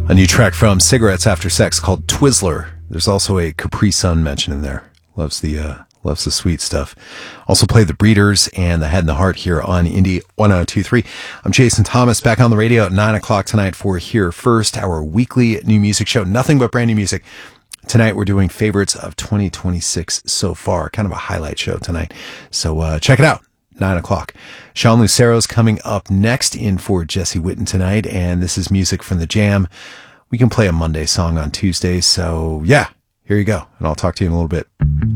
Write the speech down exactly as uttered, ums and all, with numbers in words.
A new track from Cigarettes After Sex called Twizzler. There's also a Capri Sun mentioned in there. Loves the uh, loves the sweet stuff. Also play The Breeders and The Head and the Heart here on Indie one oh two point three. I'm Jason Thomas, back on the radio at nine o'clock tonight for Here First, our weekly new music show. Nothing but brand new music. Tonight we're doing favorites of twenty twenty-six so far. Kind of a highlight show tonight. So uh, check it out. nine o'clock. Sean Lucero's coming up next in for Jesse Witten tonight, and this is music from The Jam. We can play a Monday song on Tuesday, so yeah, here you go, and I'll talk to you in a little bit.